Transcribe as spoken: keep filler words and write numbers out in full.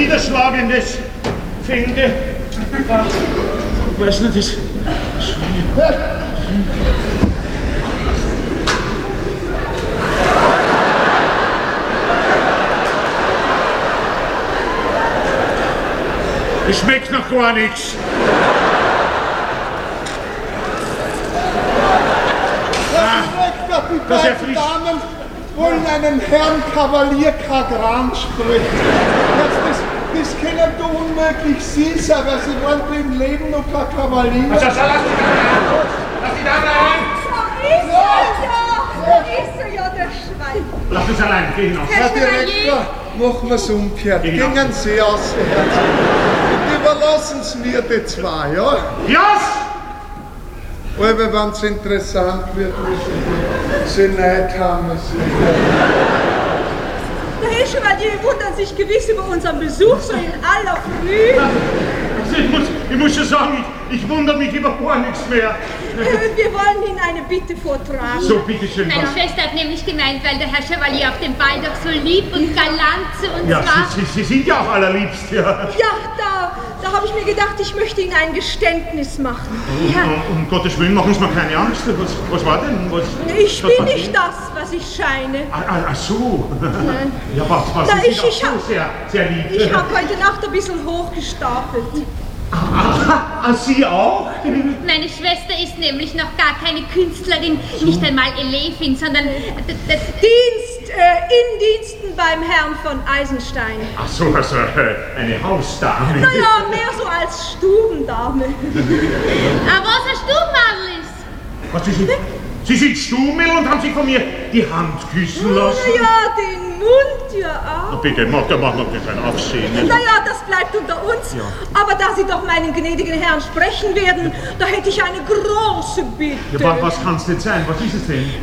niederschlagendes finde. Ah, ich weiß nicht, das... Es schmeckt noch gar nichts. Das schmeckt doch, die das beiden Damen wollen einen Herrn Kavalier Kagran sprechen. Das, das, das können doch unmöglich Sie sein, weil Sie wollen im Leben noch kein Kavalier. Also, lass die Dame rein! Lass die Dame rein! Da ist er ja! Da ist er ja, der Schwein! Lass uns allein, geh hinaus. Herr Direktor, machen wir es umgekehrt. Gehen Gingen Sie aus, Herr. Und überlassen Sie mir die zwei, ja? Yes! Aber wenn es interessant wird, müssen Sie Neid haben. Der Herr Chevalier wundert sich gewiss über unseren Besuch so in aller Früh. Also ich, muss, ich muss schon sagen, ich, ich wundere mich über gar nichts mehr. Äh, Wir wollen Ihnen eine Bitte vortragen. So, bitteschön. Meine was? Schwester hat nämlich gemeint, weil der Herr Chevalier auf dem Ball doch so lieb und galant zu uns Ja, war. Sie, Sie, Sie sind ja auch allerliebst, ja. Ja, da, da habe ich mir gedacht, ich möchte Ihnen ein Geständnis machen. Ja. Um, um Gottes Willen, machen Sie mir keine Angst. Was, was war denn? Was, Ich was bin passiert? nicht das, was ich scheine. Ah, ah, ach so. Nein. Ja, was, was Na, Sie ich- sind auch ich so hab- sehr, sehr lieb. Ich habe heute Nacht ein bisschen hochgestapelt. Ah, Sie auch? Meine Schwester ist nämlich noch gar keine Künstlerin, nicht einmal Elefin, sondern... d- d- Dienst, äh, in Diensten beim Herrn von Eisenstein. Ach so, also äh, eine Hausdame. Naja, mehr so als Stubendame. Aber was hast du, Marlies? Was, Sie sind, Sie sind Stummel und haben sich von mir die Hand küssen lassen? Naja, den Mund ja Na auch. bitte, mach da mach noch kein Aufsehen. Naja, das bleibt unter uns. Aber da Sie doch meinen gnädigen Herrn sprechen werden, da hätte ich eine große Bitte. Ja, wa- was kann's denn sein? Was ist es denn?